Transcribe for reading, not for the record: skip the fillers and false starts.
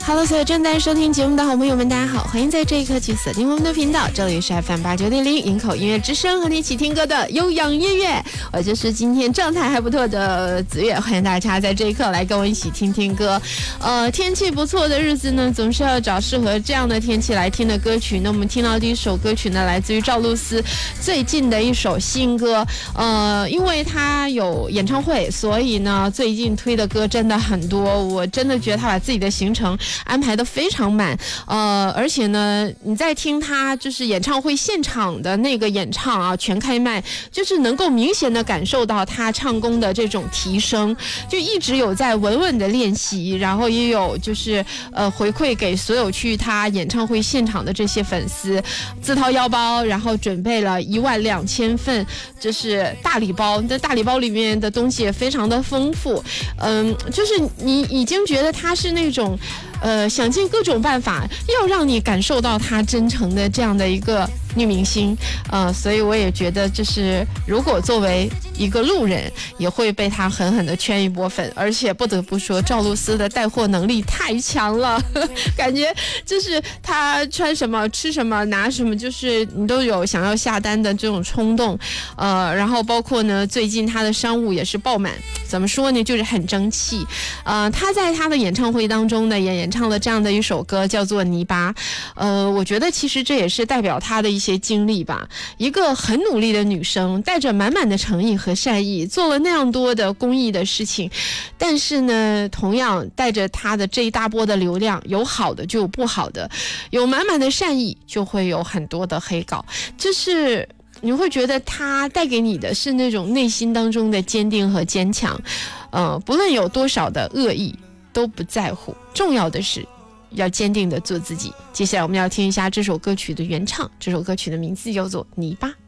Hello， 所有正在收听节目的好朋友们，大家好，欢迎在这一刻去锁定我们的频道，这里是 FM89.0营口音乐之声，和你一起听歌的悠扬音乐。我就是今天状态还不错的子月，欢迎大家在这一刻来跟我一起听听歌。天气不错的日子呢，总是要找适合这样的天气来听的歌曲。那我们听到第一首歌曲呢，来自于赵露思最近的一首新歌。因为他有演唱会，所以呢，最近推的歌真的很多。我真的觉得他把自己的行程安排得非常满，而且呢，你在听他就是演唱会现场的那个演唱啊，全开麦，就是能够明显的感受到他唱功的这种提升，就一直有在稳稳的练习，然后也有就是回馈给所有去他演唱会现场的这些粉丝，自掏腰包，然后准备了12000份就是大礼包，那大礼包里面的东西也非常的丰富，就是你已经觉得他是那种想尽各种办法要让你感受到她真诚的这样的一个女明星，所以我也觉得就是如果作为一个路人也会被她狠狠的圈一波粉，而且不得不说赵露思的带货能力太强了，感觉就是她穿什么吃什么拿什么，就是你都有想要下单的这种冲动，然后包括呢最近她的商务也是爆满，怎么说呢，就是很争气，她在她的演唱会当中呢也演唱了这样的一首歌叫做泥巴，我觉得其实这也是代表她的一些经历吧，一个很努力的女生，带着满满的诚意和善意，做了那样多的公益的事情，但是呢同样带着她的这一大波的流量，有好的就有不好的，有满满的善意就会有很多的黑稿，就是你会觉得她带给你的是那种内心当中的坚定和坚强，不论有多少的恶意都不在乎，重要的是要坚定的做自己。接下来我们要听一下这首歌曲的原唱，这首歌曲的名字叫做《泥巴》。